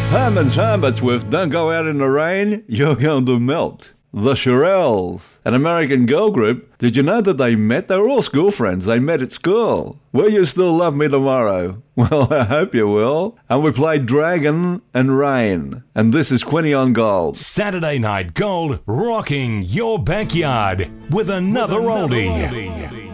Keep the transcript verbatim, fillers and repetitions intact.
Herman's Hermits with Don't Go Out in the Rain, You're Going to Melt. The Shirelles, an American girl group. Did you know that they met? They were all school friends. They met at school. Will you still love me tomorrow? Well, I hope you will. And we played Dragon and Rain. And this is Quinny on Gold. Saturday Night Gold, rocking your backyard with another, with another oldie. oldie.